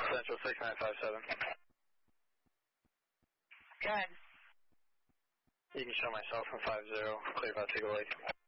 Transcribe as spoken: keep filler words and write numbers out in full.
Central six nine five seven. Go ahead. You can show myself from five zero, clear about Eagle Lake.